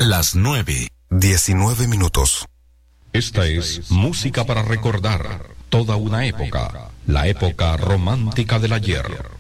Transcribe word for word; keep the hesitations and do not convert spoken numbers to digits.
las nueve, diecinueve minutos. Esta es música para recordar toda una época, la época romántica del ayer.